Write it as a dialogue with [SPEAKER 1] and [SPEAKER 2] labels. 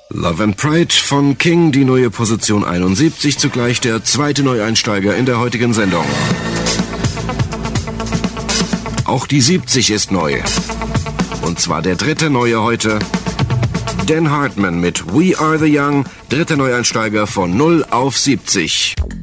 [SPEAKER 1] Love and Pride von King, die neue Position 71, zugleich der zweite Neueinsteiger in der heutigen Sendung. Auch die 70 ist neu. Und zwar der dritte neue heute. Dan Hartman mit We Are the Young, dritter Neueinsteiger von 0 auf 70.